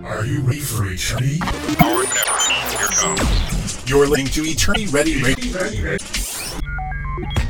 Are you ready for Eternity? Our never. Here comes. You're listening to Eternity Ready Radio.